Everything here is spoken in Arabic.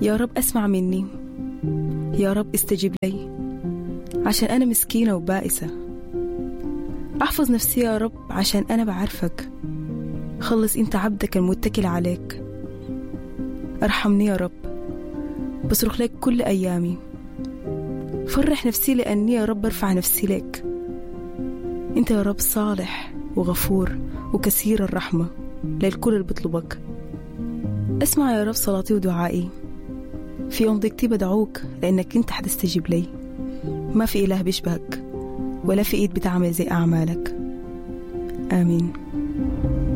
يا رب أسمع مني، يا رب استجب لي، عشان أنا مسكينة وبائسة. أحفظ نفسي يا رب عشان أنا بعرفك. خلص أنت عبدك المتكل عليك. ارحمني يا رب، بصرخ لك كل أيامي. فرح نفسي لأني يا رب برفع نفسي لك. أنت يا رب صالح وغفور وكثير الرحمة للكل اللي بطلبك. اسمع يا رب صلاتي ودعائي. في يوم ضيقتي بدعوك لأنك أنت حتستجيب لي. ما في إله بيشبهك ولا في إيد بتعمل زي أعمالك. آمين.